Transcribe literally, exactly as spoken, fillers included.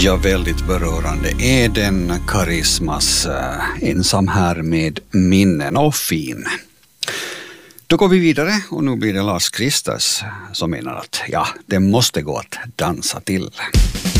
Ja, väldigt berörande är den. Karismas äh, ensam här med minnen och fin. Då går vi vidare och nu blir det Lars Kristers som menar att ja, det måste gå att dansa till.